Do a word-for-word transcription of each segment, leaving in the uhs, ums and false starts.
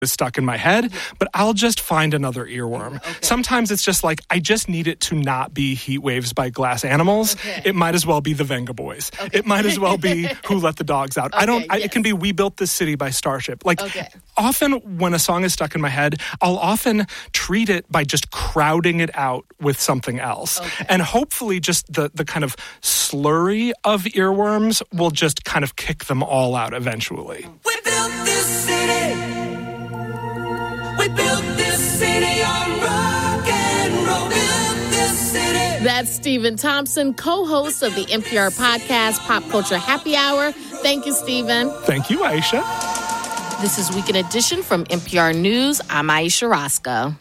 is stuck in my head, but I'll just find another earworm. Okay. Sometimes it's just like, I just need it to not be Heat Waves by Glass Animals. Okay. It might as well be the Venga Boys. Okay. It might as well be Who Let the Dogs Out. Okay, I don't, I, yes. It can be We Built This City by Starship. Like, okay. Often when a song is stuck in my head, I'll often treat it by just crowding it out with something else. Okay. And hopefully just the, the kind of slurry of earworms will just kind of kick them all out eventually. We built this city. We built this city on rock and roll. Built this city. That's Stephen Thompson, co-host of the N P R podcast Pop Culture Happy Hour. Thank you, Stephen. Thank you, Aisha. This is Weekend Edition from N P R News. I'm Aisha Roscoe.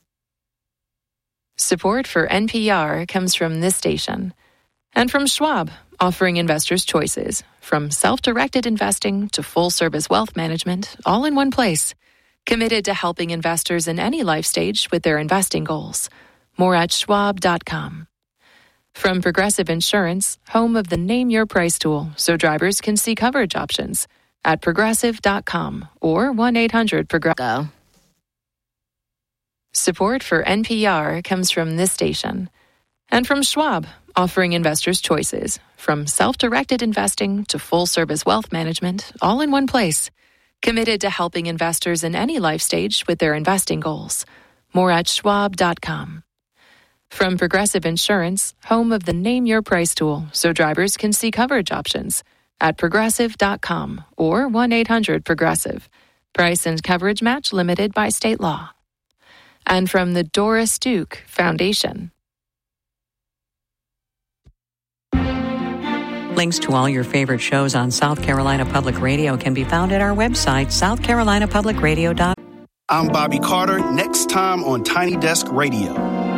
Support for N P R comes from this station and from Schwab, offering investors choices from self-directed investing to full-service wealth management, all in one place. Committed to helping investors in any life stage with their investing goals. More at schwab dot com. From Progressive Insurance, home of the Name Your Price tool, so drivers can see coverage options at progressive dot com or one eight hundred progressive. Support for N P R comes from this station and from Schwab, offering investors choices from self-directed investing to full-service wealth management, all in one place. Committed to helping investors in any life stage with their investing goals. More at schwab dot com. From Progressive Insurance, home of the Name Your Price tool, so drivers can see coverage options at progressive dot com or one eight hundred progressive. Price and coverage match limited by state law. And from the Doris Duke Foundation. Links to all your favorite shows on South Carolina Public Radio can be found at our website, south carolina public radio dot com. I'm Bobby Carter. Next time on Tiny Desk Radio.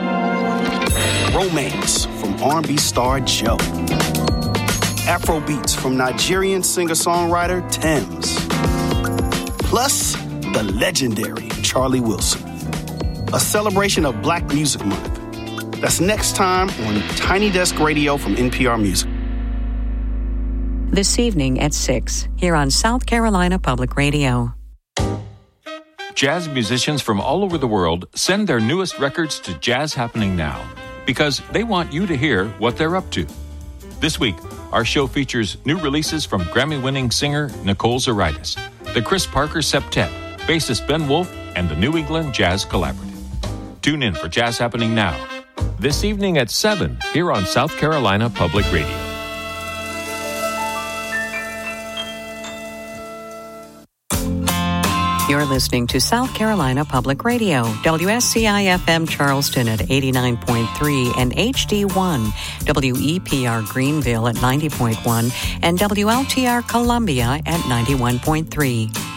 Romance from R and B star Joe. Afro beats from Nigerian singer-songwriter Tems. Plus, the legendary Charlie Wilson. A celebration of Black Music Month. That's next time on Tiny Desk Radio from N P R Music. This evening at six, here on South Carolina Public Radio. Jazz musicians from all over the world send their newest records to Jazz Happening Now because they want you to hear what they're up to. This week, our show features new releases from Grammy-winning singer Nicole Zaritis, the Chris Parker Septet, bassist Ben Wolf, and the New England Jazz Collaborative. Tune in for Jazz Happening Now, this evening at seven, here on South Carolina Public Radio. You're listening to South Carolina Public Radio, W S C I F M Charleston at eighty-nine point three and H D one, W E P R Greenville at ninety point one, and W L T R Columbia at ninety-one point three.